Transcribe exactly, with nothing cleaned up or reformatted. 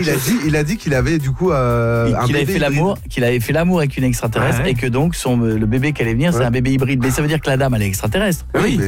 il a dit, il a dit qu'il avait du coup euh, Il- un qu'il avait bébé fait l'amour, hybride. qu'il avait fait l'amour avec une extraterrestre Ouais. et que donc son le bébé qui allait venir, c'est Ouais. un bébé hybride. Mais ça veut dire que la dame elle est extraterrestre. Oui, mais